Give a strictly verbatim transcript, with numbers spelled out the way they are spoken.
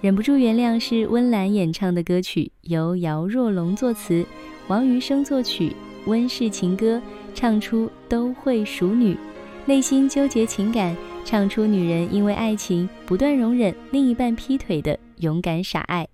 忍不住原谅是温岚演唱的歌曲，由姚若龙作词，王余生作曲，温室情歌，唱出都会熟女，内心纠结情感，唱出女人因为爱情不断容忍另一半劈腿的勇敢傻爱。